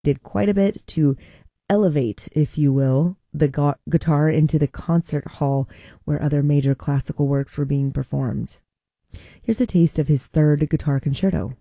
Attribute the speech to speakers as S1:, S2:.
S1: did quite a bit to elevate, if you will, the guitar into the concert hall where other major classical works were being performed. Here's a taste of his third guitar concerto.